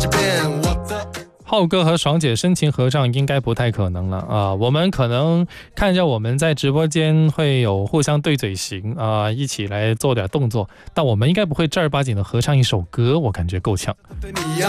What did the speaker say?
浩哥和爽姐深情合唱应该不太可能了啊！我们可能看着我们在直播间会有互相对嘴型啊，一起来做点动作，但我们应该不会正儿八经的合唱一首歌，我感觉够呛。